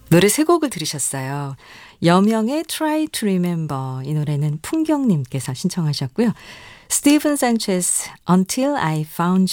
노래 세 곡을 들으셨어요. 여명의 Try to Remember 이 노래는 풍경님께서 신청하셨고요. 스티븐 산체스 Until I Found